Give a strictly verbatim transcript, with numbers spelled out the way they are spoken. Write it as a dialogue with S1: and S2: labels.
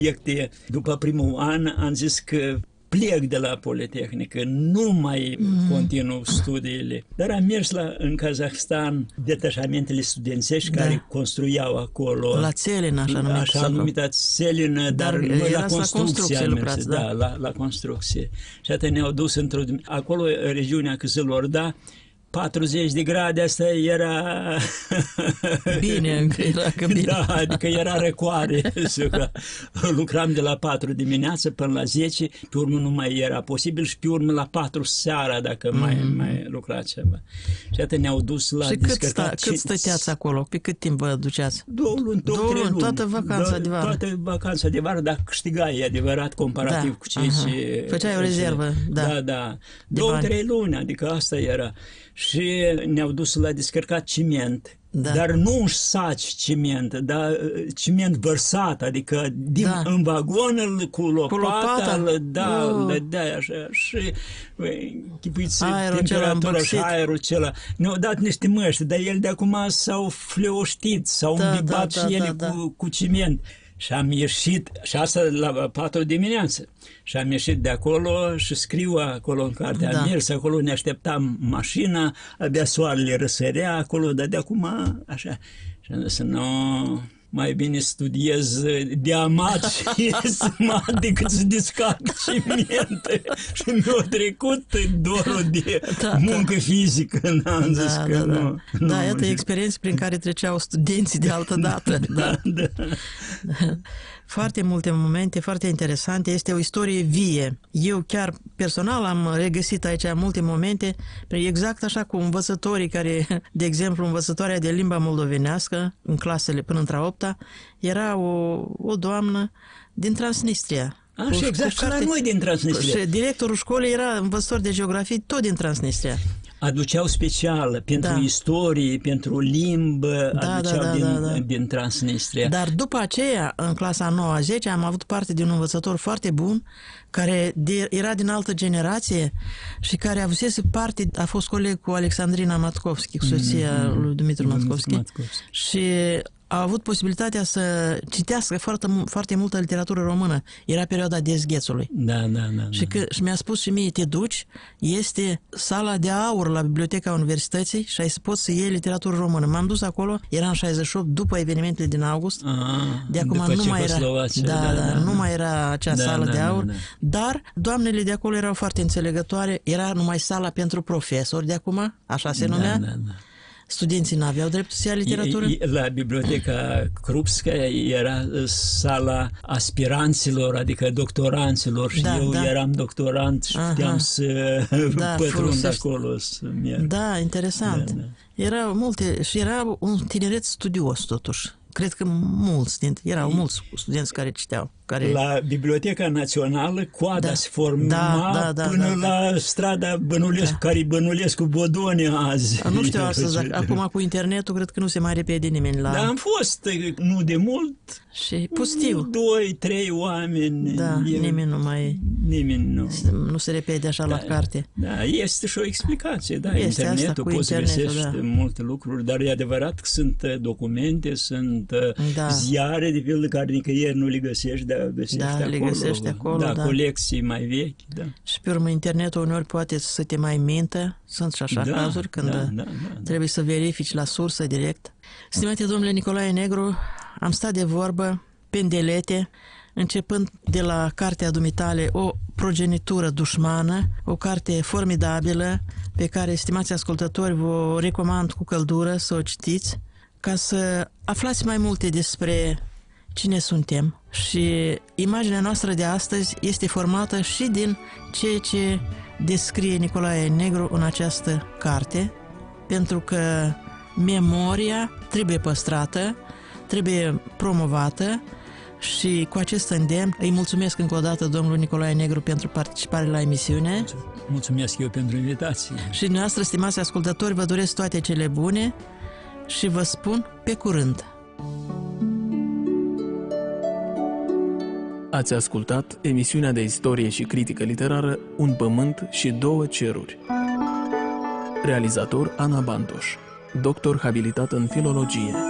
S1: subiecte. După primul an am zis că plec de la Politehnică, nu mai mm. continuu studiile. Dar am mers la, în Kazahstan, detașamentele studențești da. care construiau acolo.
S2: La Țelină, așa numit.
S1: Așa numită Țelină, dar, dar noi la construcție am mers. Da, da la, la construcție. Și atunci ne-au dus într-o... Acolo, regiunea Kızılorda, patruzeci de grade, asta era...
S2: Bine, era că bine.
S1: Da, adică era răcoare. Lucram de la patru dimineață până la zece, pe urmă nu mai era posibil și pe urmă la patru seara, dacă mm. mai, mai lucra ceva. Și atât ne-au dus la
S2: și cât, sta, cât stăteați acolo? Pe cât timp vă duceați?
S1: Două luni, două, două trei luni.
S2: Toată vacanța de vară?
S1: Toată vacanța de vară, dar câștigai, e adevărat, comparativ
S2: da.
S1: cu cei ce...
S2: Făceai o rezervă, da.
S1: Da, da. Două, bani. trei luni, adică asta era. Și ne-au dus la descărcat ciment, da. dar nu un saci ciment, dar ciment vărsat, adică din, da. în vagon cu lopata, cu lopata? da, oh. le dai așa și chipuiți temperatura și aerul acela. Ne-au dat niște măști, dar ele de acum s-au fleoștit, s-au da, îmbibat da, da, și ele da, da. Cu, cu ciment. Și am ieșit, și asta la patru dimineață, și am ieșit de acolo și scriu acolo în carte. Da. Am mers acolo, ne așteptam mașina, abia soarele răsărea acolo, dar de acum, așa. Și am zis, nu, mai bine studiez diamat și smat decât să descarc ciment. Și mi-a trecut dorul de da, muncă da. fizică. N-am da, zis că da, nu. Da, nu,
S2: da iată experiențe prin care treceau studenții de altă dată. Da. Da. Da. Foarte multe momente, foarte interesante. Este o istorie vie. Eu chiar personal am regăsit aici multe momente, exact așa cu învățătorii care, de exemplu, învățătoarea de limba moldovenească, în clasele până între a opta, era o, o doamnă din Transnistria.
S1: A, și exact, și la noi din Transnistria.
S2: Și directorul școlii era învățător de geografie tot din Transnistria.
S1: Aduceau special pentru da. istorie, pentru limbă,
S2: da,
S1: aduceau
S2: da, da,
S1: din,
S2: da, da.
S1: din Transnistria.
S2: Dar după aceea, în clasa a noua, a zecea, am avut parte de un învățător foarte bun, care de, era din altă generație și care avusese parte, a fost coleg cu Alexandrina Matkovski, cu soția mm-hmm. lui Dumitru Matkovski, Matkovski. Și a avut posibilitatea să citească foarte, foarte multă literatură română. Era perioada dezghețului.
S1: Da, da, da.
S2: Și, că, și mi-a spus și mie, te duci, este sala de aur la Biblioteca Universității și ai să poți să iei literatură română. M-am dus acolo, era în șaizeci și opt, după evenimentele din august.
S1: Aha,
S2: de acum nu mai era, da, da, da, nu mai era acea da, sală da, de aur, da, da. Dar doamnele de acolo erau foarte înțelegătoare, era numai sala pentru profesori de acum, așa se numea. Da, da, da. Studenții n-aveau dreptul să ia literatură?
S1: La Biblioteca Krupskaya era sala aspiranților, adică doctoranților și da, eu da. eram doctorant și Aha. puteam să da, pătrund acolo. Să merg.
S2: Da, interesant. Da, da. Erau multe și era un tineret studios totuși. Cred că mulți dintre, erau mulți studenți care citeau. Care...
S1: La Biblioteca Națională coada da. se forma
S2: da, da, da,
S1: până
S2: da,
S1: la
S2: da.
S1: strada Bănulescu, da. care Bănulescu Bodone azi.
S2: Nu știu astăzi, acum cu internetul cred că nu se mai repede nimeni la...
S1: Da, am fost nu de mult.
S2: Și pustiu.
S1: Doi, trei oameni.
S2: Da, e... nimeni nu mai...
S1: Nimeni nu...
S2: Nu se repede așa
S1: da,
S2: la carte.
S1: Da, este și o explicație, da,
S2: este
S1: internetul, poți să găsești da. multe lucruri, dar e adevărat că sunt documente, sunt da. ziare, de pildă, care nicăieri nu le găsești, dar găsești
S2: da,
S1: acolo.
S2: le găsești acolo,
S1: da.
S2: da.
S1: Colecții mai vechi, da.
S2: Și pe urmă internetul uneori poate să te mai mintă, sunt și așa da, cazuri când
S1: da, da, da,
S2: trebuie
S1: da.
S2: să verifici la sursă direct. Stimate domnule Nicolae Negru, am stat de vorbă pendelete, începând de la cartea dumitale O progenitură dușmană, o carte formidabilă pe care, stimați ascultători, vă recomand cu căldură să o citiți, ca să aflați mai multe despre cine suntem. Și imaginea noastră de astăzi este formată și din ceea ce descrie Nicolae Negru în această carte, pentru că memoria trebuie păstrată, trebuie promovată și cu acest îndemn îi mulțumesc încă o dată domnului Nicolae Negru pentru participare la emisiune.
S1: Mulțumesc eu pentru invitație.
S2: Și noastră, stimați ascultători, vă doresc toate cele bune și vă spun pe curând.
S3: Ați ascultat emisiunea de istorie și critică literară Un pământ și două ceruri. Realizator Ana Bantoș, doctor habilitat în filologie.